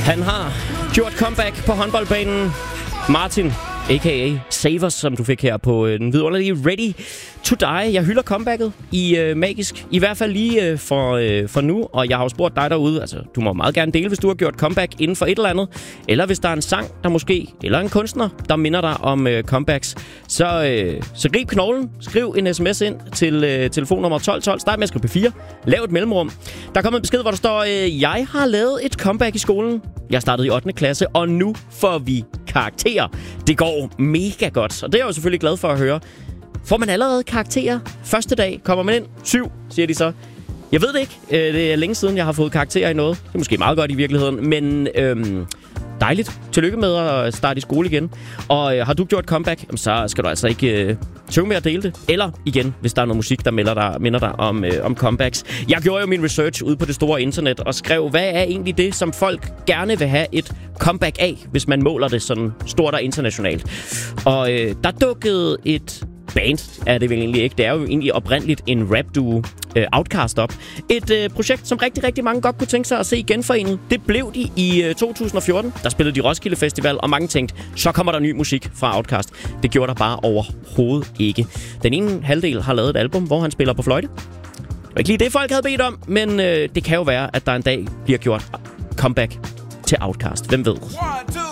Han har gjort comeback på håndboldbanen. Martin, a.k.a. Savers, som du fik her på den vidunderlige Ready to Die. Jeg hylder comebacket i Magisk. I hvert fald lige for nu. Og jeg har jo spurgt dig derude. Altså, du må meget gerne dele, hvis du har gjort comeback inden for et eller andet. Eller hvis der er en sang, der måske... Eller en kunstner, der minder dig om comebacks. Så grib knoglen. Skriv en sms ind til telefonnummer 1212. Start med at skrive P4. Lav et mellemrum. Der kommer en besked, hvor der står... Jeg har lavet et comeback i skolen. Jeg startede i 8. klasse, og nu får vi karakterer. Det går mega godt, og det er jeg jo selvfølgelig glad for at høre. Får man allerede karakterer første dag? Kommer man ind? 7, siger de så. Jeg ved det ikke. Det er længe siden, jeg har fået karakterer i noget. Det er måske meget godt i virkeligheden, men dejligt. Tillykke med at starte i skole igen. Og har du gjort comeback, så skal du altså ikke tøve med at dele det. Eller igen, hvis der er noget musik, der minder dig om comebacks. Jeg gjorde jo min research ude på det store internet og skrev, hvad er egentlig det, som folk gerne vil have et comeback af, hvis man måler det sådan stort og internationalt. Og der dukkede et band, er det vel egentlig ikke. Det er jo egentlig oprindeligt en rap-duo, Outkast op. Et projekt, som rigtig, rigtig mange godt kunne tænke sig at se genforenet. Det blev de i 2014. Der spillede de Roskilde Festival, og mange tænkte, så kommer der ny musik fra Outkast. Det gjorde der bare overhovedet ikke. Den ene halvdel har lavet et album, hvor han spiller på fløjte. Det var ikke lige det, folk havde bedt om, men det kan jo være, at der en dag bliver gjort comeback til Outkast. Hvem ved?